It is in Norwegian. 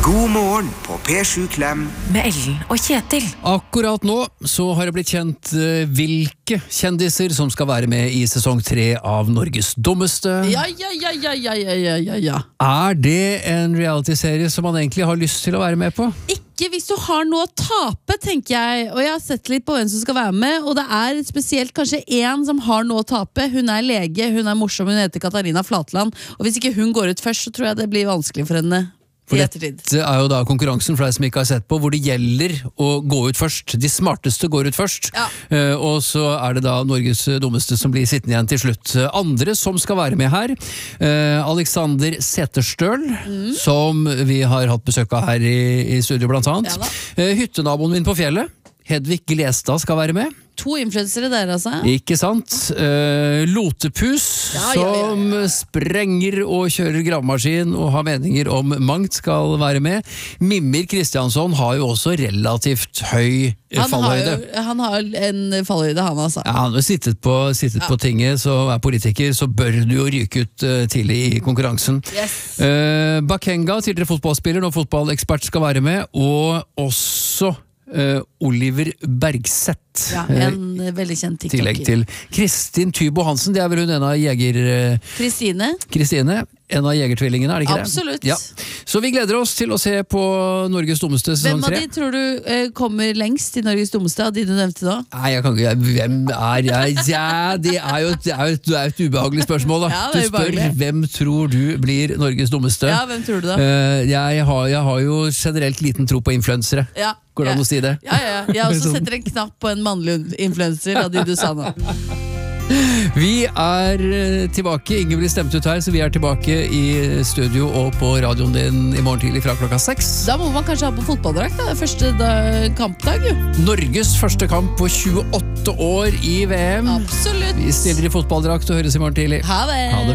God morgen på P7 Klem med Ellen og Kjetil. Akkurat nå så har det blitt kjent hvilke kjendiser som skal være med i sesong 3 av Norges dummeste. Ja. Er det en reality-serie som man egentlig har lyst til å være med på? Ikke hvis du har noe å tape, tenker jeg. Og jeg har sett litt på hvem som skal være med, og det er spesielt kanskje en som har noe å tape. Hun er lege, hun er morsom, hun heter Katarina Flatland. Og hvis ikke hun går ut først, så tror jeg det blir vanskelig for henne. For dette er jo da konkurransen for deg som ikke har sett på, hvor det gjelder å gå ut først. De smarteste går ut først, og så er det da Norges dummeste som blir sittende igjen til slutt. Andre som skal være med her, Alexander Seterstøl, som vi har hatt besøk av her i studio blant annet. Hyttenaboen min på fjellet, Hedvig Glestad, skal være med. 2 influensere der, altså. Ikke sant? Lotepus, som sprenger og kjører gravemaskin og har meninger om mangt, skal være med. Mimir Kristiansson har jo også relativt høy fallhøyde. Han har en fallhøyde, han altså. Ja, han har sittet på tinget, så er politiker, så bør du jo ryke ut tidlig i konkurransen. Yes. Bakenga, tidligere fotballspiller og fotballekspert, skal være med, og også Oliver Bergseth, en veldig kjent TikToker. tillegg til Kristin Tybo Hansen. Det er vel hun en av Kristine, en av jegertvillingene, er det ikke det? Absolutt. Ja. Så vi gleder oss til å se på Norges dummeste sesong 3. Hvem av de tror du kommer lengst i Norges dummeste av de du nevnte da? Nei, jeg kan ikke, hvem er jeg? Det er jo et ubehagelig spørsmål da. Du spør, hvem tror du blir Norges dummeste? Ja, hvem tror du da? Jeg har jo generelt liten tro på influensere. Går det an å si det? Jeg også setter en knapp på en mannlig influenser av de du sa nå. Vi er tilbake, ingen blir stemt ut her, så vi er tilbake i studio og på radioen din i morgen tidlig fra klokka 6. Da må man kanskje ha på fotballdrakt, det er første kampdag jo. Norges første kamp på 28 år i VM. Absolutt. Vi stiller i fotballdrakt og høres i morgen tidlig. Ha det.